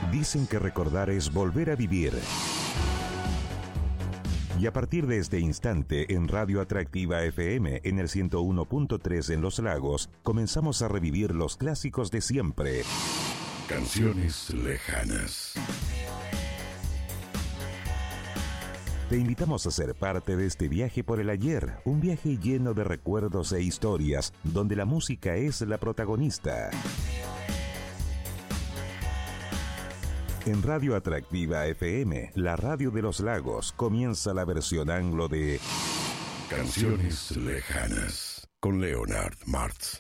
Dicen que recordar es volver a vivir. Y a partir de este instante, en Radio Atractiva FM, en el 101.3 en Los Lagos, comenzamos a revivir los clásicos de siempre. Canciones lejanas. Te invitamos a ser parte de este viaje por el ayer, un viaje lleno de recuerdos e historias, donde la música es la protagonista. En Radio Atractiva FM, la radio de Los Lagos, comienza la versión anglo de Canciones lejanas, con Leonard Martz.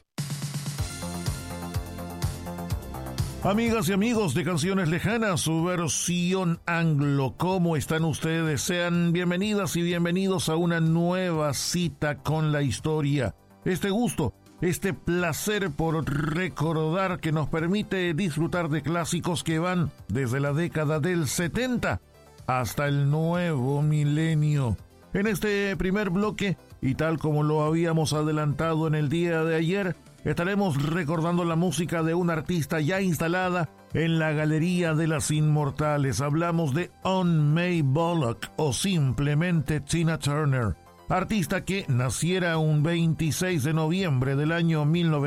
Amigas y amigos de Canciones Lejanas, su versión anglo, ¿cómo están ustedes? Sean bienvenidas y bienvenidos a una nueva cita con la historia. Este gusto, este placer por recordar que nos permite disfrutar de clásicos que van desde la década del 70 hasta el nuevo milenio. En este primer bloque, y tal como lo habíamos adelantado en el día de ayer, estaremos recordando la música de una artista ya instalada en la Galería de las Inmortales. Hablamos de Ann May Bullock o simplemente Tina Turner, artista que naciera un 26 de noviembre del año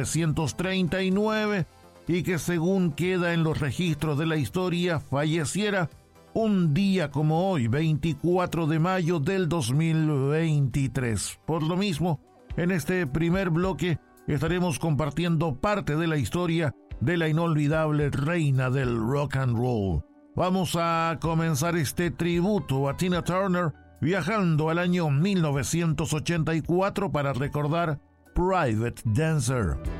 1939 y que, según queda en los registros de la historia, falleciera un día como hoy, 24 de mayo del 2023. Por lo mismo, en este primer bloque estaremos compartiendo parte de la historia de la inolvidable reina del rock and roll. Vamos a comenzar este tributo a Tina Turner viajando al año 1984 para recordar Private Dancer.